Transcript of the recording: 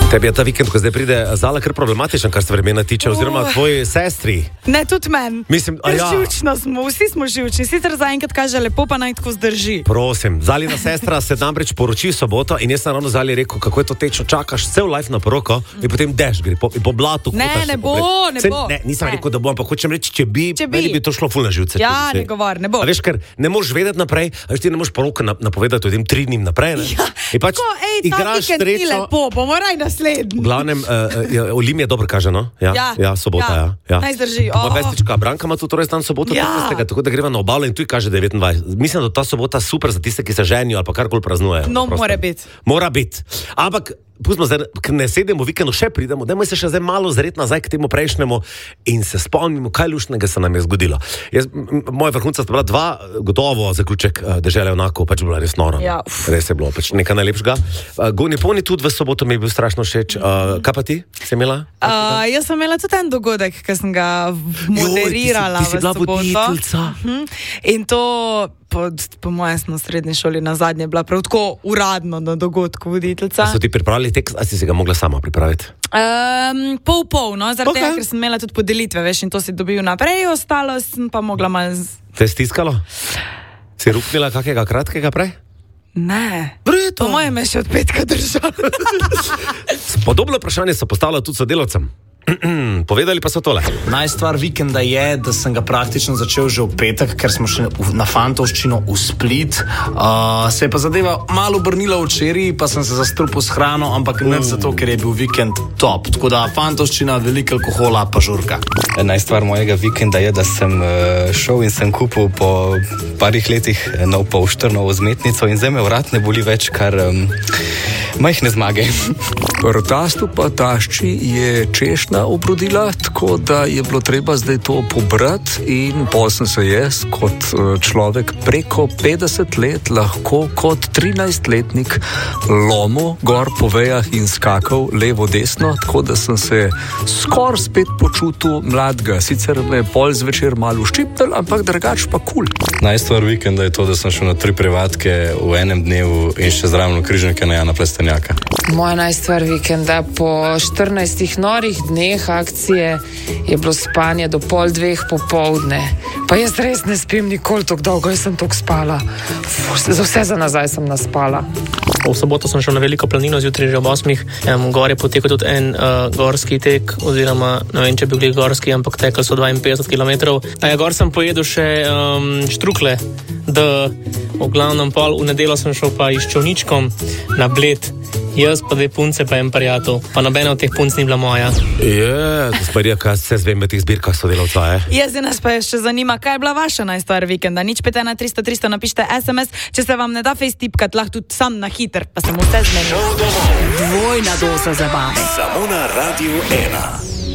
Tebi je ta vikend, ko zdaj pride Zala, kar problematičen, kar se vremena tiče, oziroma tvoji sestri. Ne, tudi meni. Mislim, živčno smo, vsi smo živčni, sicer zaenkrat kaže lepo, pa naj tako zdrži. Prosim, Zalina sestra se namreč poroči soboto in jaz sem ravno Zali rekel, kako je to tečno, čakaš cel life na poroko in potem deš gre po blatu. Ne bo. Ne, nisem rekel, da bo, ampak hočem reči, če bi, meni bi to šlo ful na živce. Ja, ne govor, ne bo. A veš, ker ne moreš vedeti naprej, a veš, ti ne moreš poroko napovedati v tem 3 dni naprej, ne? Ja, tako, ta vikend ni lepo, bomo raj naslednji. V glavnem, Olim je dobro kaže, no? Ja, sobota, ja. Naj zdrži. Vestička, Branka ima tudi res dan soboto, 15. Tako da greva na obalo in tu kaže 29. Mislim, da ta sobota super za tiste, ki se ženijo ali pa karkoli praznujejo. No, mora biti. Mora biti. Ampak pustimo zdaj, ker ne sedemo v vikendu, še pridemo, dajmo se še zdaj malo zreti nazaj k temu prejšnjemu in se spomnimo, kaj luštnega se nam je zgodilo. Moja vrhunca sta bila 2, gotovo zaključek Dežele onako, pač bila res nora. Ja. Res je bilo, pač nekaj najlepšega. Goni Poni tudi v soboto mi je bil strašno všeč. Kaj pa ti? Si imela? Jaz sem imela tudi en dogodek, ki sem ga moderirala v soboto. In to po mojem na srednji šoli na zadnje bila prav tako uradno na dogodku voditeljca. So ti pripravili tekst, ali si ga mogla sama pripraviti? Pol, no, zaradi tega, ker sem imela tudi podelitve, veš, in to si dobil naprej, ostalo sem pa mogla malo... Te je stiskalo? Si ruknila kakega kratkega prej? Ne. Vreto. Po mojem je še od petka držala. Podobno vprašanje so postavila tudi sodelavcem. Povedali pa so tole. Najstvar vikenda je, da sem ga praktično začel že v petek, ker smo šli na Fantovščino v Split. Se je pa zadeva malo obrnila včeraj, pa sem se zastrupil s hrano, ampak ne zato, ker je bil vikend top. Tako da Fantovščina, veliko alkohola, pa žurka. Najstvar mojega vikenda je, da sem šel in sem kupil po parih letih nov polštrnovo vzmetnico in zdaj me vrat ne boli več, kar majhne zmage. Tastu pa tašči je češnja obrodila, tako da je bilo treba zdaj to pobrati in pol sem se jaz kot človek preko 50 let lahko kot 13-letnik lomil gor po vejah in skakal levo-desno, tako da sem se skoraj spet počutil mladega. Sicer me je pol zvečer malo ščipnil, ampak drugač pa kul. Najstvar vikenda je to, da sem šel na 3 privatke v enem dnevu in še zraven križnike na Jana Plestenjaka. Moja najstvar vikenda po 14 norih dneh akcije je bilo spanje do 1:30 popoldne. Pa jaz res ne spim nikoli tako dolgo, jaz sem toliko spala. Za vse za nazaj sem naspala. V soboto sem šel na veliko planino, zjutraj že ob 8. Gor je potekal tudi en gorski tek, oziroma ne vem, če bi bili gorski, ampak tekli so 52 km. Gor sem pojedel še štrukle, da v glavnem pol v nedeljo sem šel pa iz Čovničkom na Bled. Jaz pa 2 punce pa en prijatelj, pa nobena od teh punc ni bila moja. Gospodija, kaj se zvem v teh zbirkah sodelavca, Jaz nas pa še zanima, kaj je bila vaša najstvar vikenda. Nič 5 300 300 napište SMS, če se vam ne da face tipkat, lahko tudi sam na hiter, pa se mu vse zmeni. Dvojna doza zabave. Samo na Radio 1.